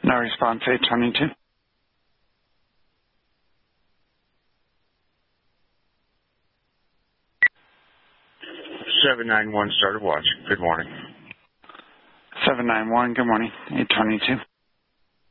No response, 822. 791 started watch. Good morning. 791, good morning, 822.